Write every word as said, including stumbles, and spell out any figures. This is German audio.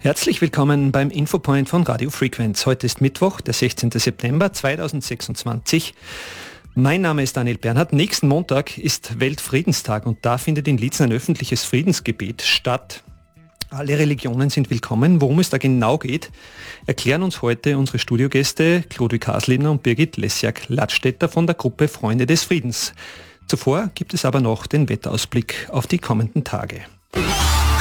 Herzlich willkommen beim Infopoint von Radio Frequenz. Heute ist Mittwoch, der sechzehnten September zweitausendsechsundzwanzig. Mein Name ist Daniel Bernhardt. Nächsten Montag ist Weltfriedenstag und da findet in Liezen ein öffentliches Friedensgebet statt. Alle Religionen sind willkommen. Worum es da genau geht, erklären uns heute unsere Studiogäste Ludwig Haslebner und Birgit Lessiak-Ladstätter von der Gruppe Freunde des Friedens. Zuvor gibt es aber noch den Wetterausblick auf die kommenden Tage.